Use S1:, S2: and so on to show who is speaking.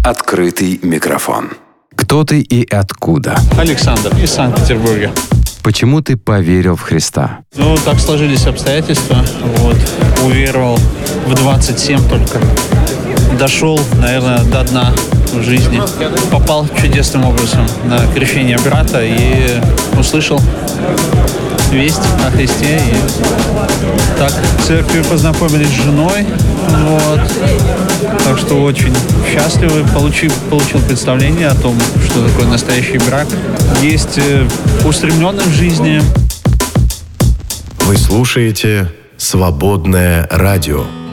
S1: Открытый микрофон.
S2: Кто ты и откуда?
S3: Александр, из Санкт-Петербурга.
S2: Почему ты поверил в Христа?
S3: Так сложились обстоятельства. Уверовал в 27 только. Дошел, наверное, до дна в жизни. Попал чудесным образом на крещение брата и услышал весть о Христе. И так в церкви познакомились с женой. Так что очень счастливы. Получил представление о том, что такое настоящий брак. Есть устремленный в жизни.
S4: Вы слушаете «Свободное радио».